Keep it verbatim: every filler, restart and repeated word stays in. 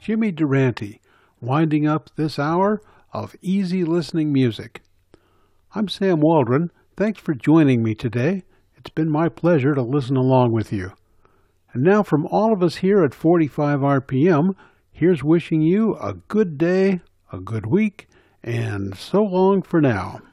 Jimmy Durante, winding up this hour of easy listening music. I'm Sam Waldron. Thanks for joining me today. It's been my pleasure to listen along with you. And now from all of us here at forty-five R P M, here's wishing you a good day, a good week, and so long for now.